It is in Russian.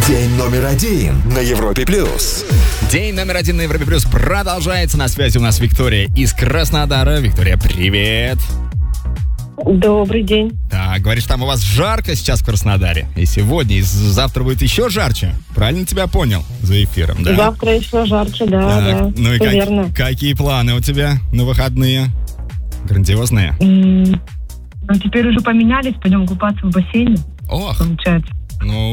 День номер один на Европе плюс. День номер один на Европе плюс продолжается. На связи у нас Виктория из Краснодара. Виктория, привет. Добрый день. Так, говоришь, там у вас жарко сейчас в Краснодаре. И сегодня, и завтра будет еще жарче. Правильно тебя понял за эфиром, да? Завтра еще жарче, да, Так, да. ну и Всё верно. какие планы у тебя на выходные? Грандиозные? Ну, теперь уже поменялись, пойдем купаться в бассейне, Ох, получается. ну